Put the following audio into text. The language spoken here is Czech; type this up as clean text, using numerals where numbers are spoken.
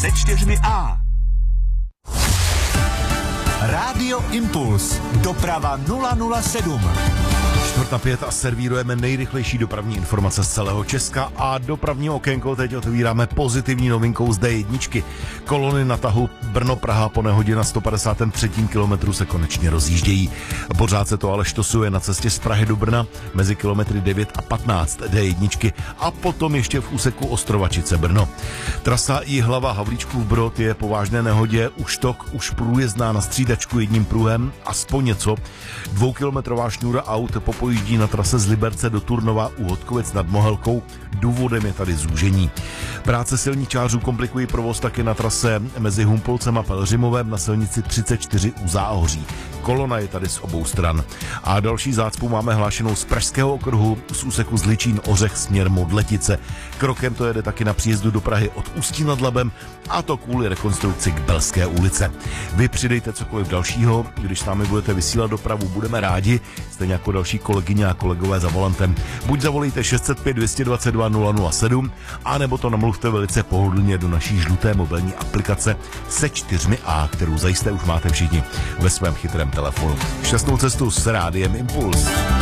se 4A. Rádio Impuls. Doprava 007. 4:05 a servírujeme nejrychlejší dopravní informace z celého Česka a dopravní okénko teď otevíráme pozitivní novinkou z D1. Kolony na tahu Brno-Praha po nehodě na 153. kilometru se konečně rozjíždějí. Pořád se to ale štosuje na cestě z Prahy do Brna mezi kilometry 9 a 15 D1 a potom ještě v úseku Ostrovačice Brno. Trasa Jihlava Havlíčkův Brod je po vážné nehodě už průjezdná na střídačku jedním pruhem, aspoň něco. 2kilometrová šňůra aut popojíždí na trase z Liberce do Turnova u Hodkovic nad Mohelkou. Důvodem je tady zúžení. Práce silničářů komplikují provoz taky na trase mezi Humpolcem a Pelřimovem na silnici 34 u Záhoří. Kolona je tady z obou stran. A další zácpu máme hlášenou z Pražského okruhu z úseku Zličín Ořech směr Modletice. Krokem to jede taky na příjezdu do Prahy od Ústí nad Labem, a to kvůli rekonstrukci k Belské ulice. Vy přidejte cokoliv dalšího, když s námi budete vysílat dopravu, budeme rádi, stejně jako další kolegyně a kolegové za volantem. Buď zavolejte 605 222 007, anebo to namluvte velice pohodlně do naší žluté mobilní aplikace se 4A, kterou zajisté už máte všichni ve svém chytrém telefonu. Šťastnou cestu s Rádiem Impuls.